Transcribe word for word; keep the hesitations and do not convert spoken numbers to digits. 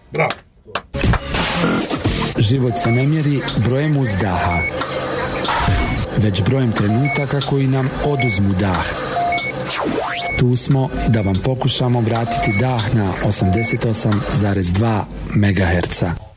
Bravo. Život se ne mjeri brojem uzdaha, već brojem trenutaka koji nam oduzmu dah. Tu smo da vam pokušamo vratiti dah na osamdeset osam zarez dva megaherca.